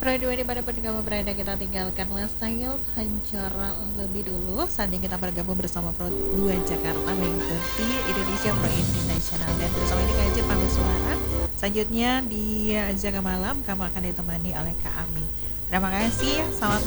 Pro 2 dimanapun kamu berada, kita tinggalkan lifestyle hancur lebih dulu. Saatnya kita bergabung bersama Pro 2 Jakarta mengikuti Indonesia Pro Indie Nasional. Dan bersama ini Kak Ajit pamit suara. Selanjutnya di Jaga Malam kamu akan ditemani oleh Kak Ami. Terima kasih, selamat malam.